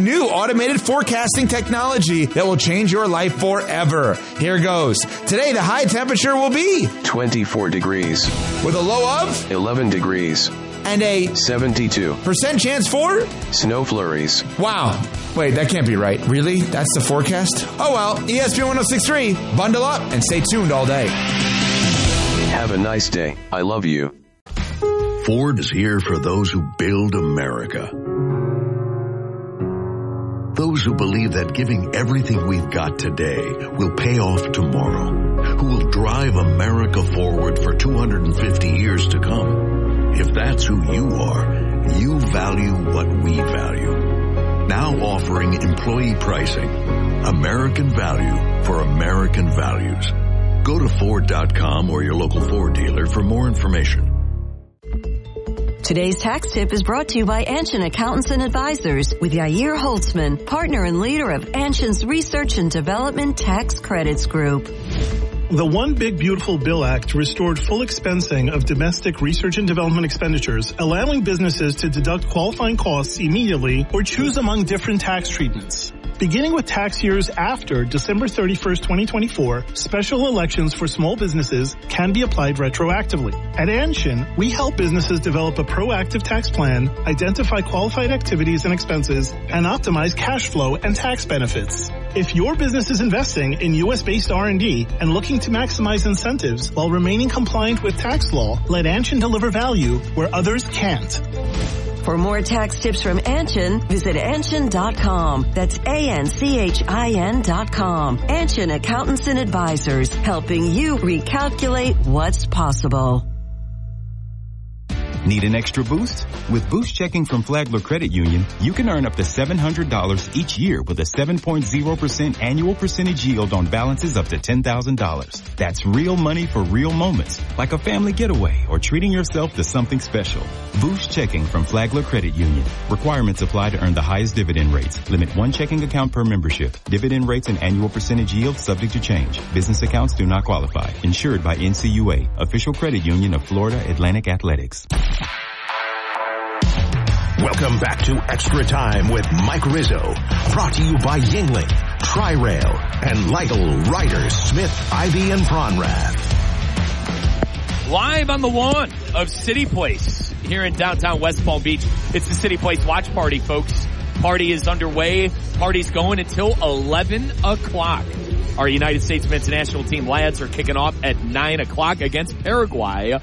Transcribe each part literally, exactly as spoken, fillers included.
New automated forecasting technology that will change your life forever. Here goes. Today, the high temperature will be twenty-four degrees. With a low of eleven degrees. And a seventy-two percent chance for snow flurries. Wow. Wait, that can't be right. Really? That's the forecast? Oh well, E S P N one oh six point three. Bundle up and stay tuned all day. Have a nice day. I love you. Ford is here for those who build America. Those who believe that giving everything we've got today will pay off tomorrow. Who will drive America forward for two hundred fifty years to come. If that's who you are, you value what we value. Now offering employee pricing. American value for American values. Go to Ford dot com or your local Ford dealer for more information. Today's tax tip is brought to you by Anshin Accountants and Advisors with Yair Holtzman, partner and leader of Anshin's Research and Development Tax Credits Group. The One Big Beautiful Bill Act restored full expensing of domestic research and development expenditures, allowing businesses to deduct qualifying costs immediately or choose among different tax treatments. Beginning with tax years after December thirty-first, twenty twenty-four, special elections for small businesses can be applied retroactively. At Anshin, we help businesses develop a proactive tax plan, identify qualified activities and expenses, and optimize cash flow and tax benefits. If your business is investing in U S-based R and D and looking to maximize incentives while remaining compliant with tax law, let Anshin deliver value where others can't. For more tax tips from Anshin, visit Anshin dot com. That's A N C H I N dot com. Anshin Accountants and Advisors, helping you recalculate what's possible. Need an extra boost? With Boost Checking from Flagler Credit Union, you can earn up to seven hundred dollars each year with a seven point zero percent annual percentage yield on balances up to ten thousand dollars. That's real money for real moments, like a family getaway or treating yourself to something special. Boost Checking from Flagler Credit Union. Requirements apply to earn the highest dividend rates. Limit one checking account per membership. Dividend rates and annual percentage yield subject to change. Business accounts do not qualify. Insured by N C U A, official credit union of Florida Atlantic Athletics. Welcome back to Extra Time with Mike Rizzo. Brought to you by Yingling, Tri-Rail, and Lytle, Ryder, Smith, Ivy, and Pronrath. Live on the lawn of City Place here in downtown West Palm Beach. It's the City Place watch party, folks. Party is underway. Party's going until eleven o'clock. Our United States men's national team lads are kicking off at nine o'clock against Paraguay.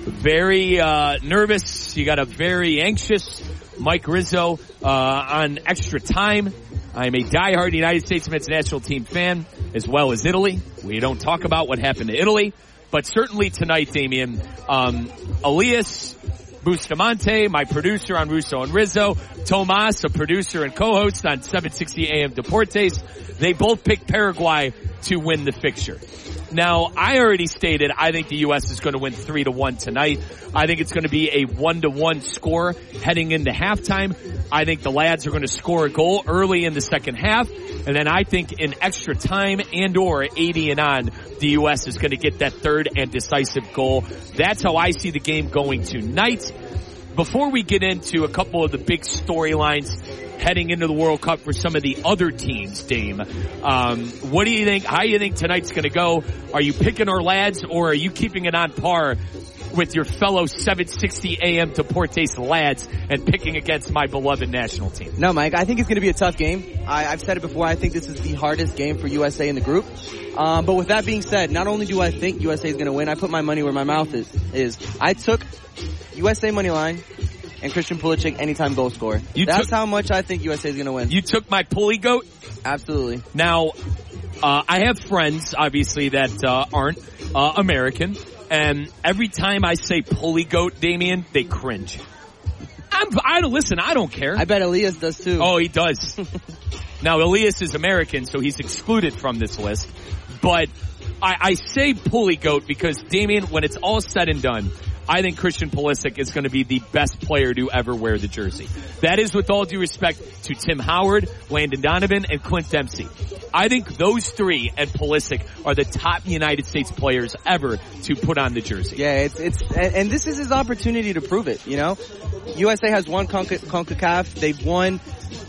Very uh nervous. You got a very anxious Mike Rizzo uh on Extra Time. I'm a diehard United States men's national team fan, as well as Italy. We don't talk about what happened to Italy, but certainly tonight, Damian, um Elias Bustamante, my producer on Russo and Rizzo, Tomas, a producer and co-host on seven sixty A M Deportes, they both picked Paraguay to win the fixture. Now, I already stated I think the U S is going to win three to one tonight. I think it's going to be a one to one score heading into halftime. I think the lads are going to score a goal early in the second half. And then I think in extra time and or eighty and on, the U S is going to get that third and decisive goal. That's how I see the game going tonight. Before we get into a couple of the big storylines heading into the World Cup for some of the other teams, Dame, um, what do you think? How do you think tonight's going to go? Are you picking our lads, or are you keeping it on par with your fellow seven sixty A M Deportes lads and picking against my beloved national team? No, Mike, I think it's going to be a tough game. I, I've said it before. I think this is the hardest game for U S A in the group. Um, but with that being said, not only do I think U S A is going to win, I put my money where my mouth is. Is I took U S A money line and Christian Pulisic anytime goal scorer. You That's took, how much I think U S A is going to win. You took my Pully goat? Absolutely. Now, uh, I have friends, obviously, that uh, aren't uh, American, and every time I say Pully goat, Damian, they cringe. I'm, I don't listen. I don't care. I bet Elias does too. Oh, he does. Now, Elias is American, so he's excluded from this list. But I, I say Pully goat because, Damian, when it's all said and done, I think Christian Pulisic is going to be the best player to ever wear the jersey. That is with all due respect to Tim Howard, Landon Donovan, and Clint Dempsey. I think those three and Pulisic are the top United States players ever to put on the jersey. Yeah, it's, it's, and, and this is his opportunity to prove it, you know? U S A has won CONCACAF. They've won